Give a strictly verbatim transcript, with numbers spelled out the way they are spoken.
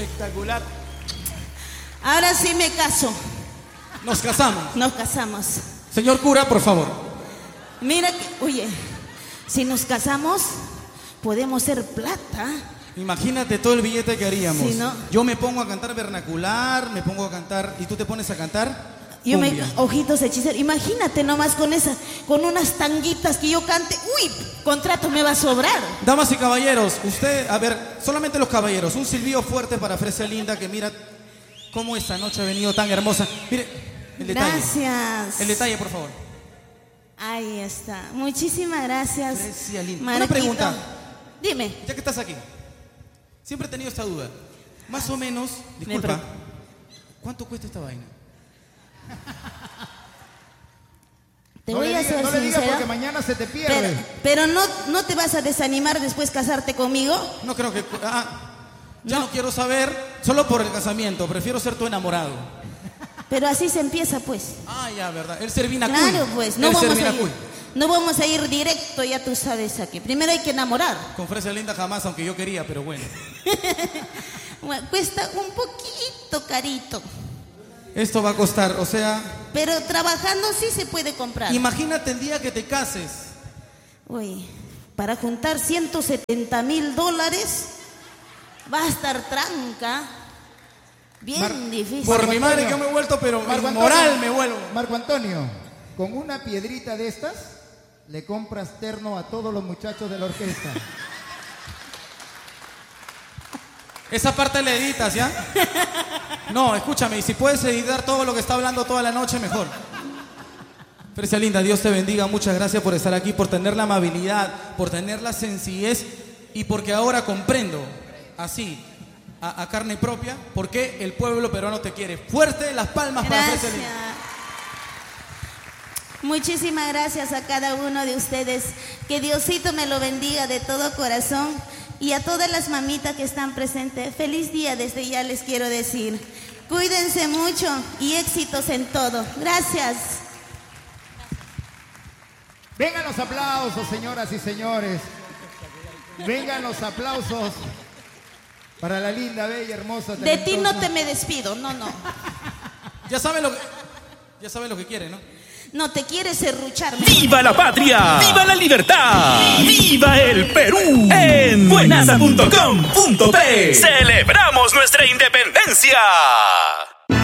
espectacular. Ahora sí me caso. Nos casamos. Nos casamos. Señor cura, por favor. Mira que, oye, si nos casamos, podemos ser plata. Imagínate todo el billete que haríamos. Sí, ¿no? Yo me pongo a cantar vernacular, me pongo a cantar, y tú te pones a cantar Yo me, cumbia. ojitos hechiceros. Imagínate nomás con esa, con unas tanguitas que yo cante. Uy, contrato me va a sobrar. Damas y caballeros, usted, a ver, solamente los caballeros, un silbido fuerte para Fresia Linda, que mira cómo esta noche ha venido tan hermosa. Mire, el detalle. Gracias. El detalle, por favor. Ahí está. Muchísimas gracias. Fresia Linda. Marquito. Una pregunta. Dime. Ya que estás aquí, siempre he tenido esta duda. Más o menos, Me disculpa, pre- ¿cuánto cuesta esta vaina? Te no voy le a digas, ser no le digas sincera. porque mañana se te pierde. Pero, pero no, no te vas a desanimar después casarte conmigo. No creo que... Ah, ya no. no quiero saber, solo por el casamiento, prefiero ser tu enamorado. Pero así se empieza, pues. Ah, ya, verdad. El Servina Cuy. Claro, pues. No El vamos, a Servina ir, Cuy. no vamos a ir directo, ya tú sabes aquí. Primero hay que enamorar. Con Fresia Linda jamás, aunque yo quería, pero bueno. Bueno, cuesta un poquito carito. Esto va a costar, o sea... Pero trabajando sí se puede comprar. Imagínate el día que te cases. Uy, para juntar ciento setenta mil dólares va a estar tranca. Bien Mar- difícil. Por Marco mi madre Antonio. que yo me he vuelto, pero Marco moral Antonio, me vuelvo. Marco Antonio, con una piedrita de estas, le compras terno a todos los muchachos de la orquesta. Esa parte le editas, ¿ya? No, escúchame, y si puedes editar todo lo que está hablando toda la noche, mejor. Fresia Linda, Dios te bendiga, muchas gracias por estar aquí, por tener la amabilidad, por tener la sencillez y porque ahora comprendo, así, a, a carne propia, por qué el pueblo peruano te quiere. Fuerte las palmas para Fresia Gracias. Linda. Muchísimas gracias a cada uno de ustedes. Que Diosito me lo bendiga de todo corazón. Y a todas las mamitas que están presentes, feliz día desde ya les quiero decir. Cuídense mucho y éxitos en todo. Gracias. Vengan los aplausos, señoras y señores. Vengan los aplausos para la linda, bella, hermosa. De ti no talentosa. te me despido, no, no. Ya saben lo que, ya saben lo que quiere, ¿no? No te quieres serrucharme. ¡Viva la patria! ¡Viva la libertad! ¡Viva el Perú! En buenaza punto com punto pe celebramos nuestra independencia.